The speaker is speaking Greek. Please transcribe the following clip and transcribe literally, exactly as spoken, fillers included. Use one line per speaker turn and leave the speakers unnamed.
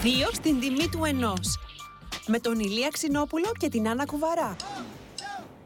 Δύο στην τιμή του ενός. Με τον Ηλία Ξινόπουλο και την Άννα Κουβαρά.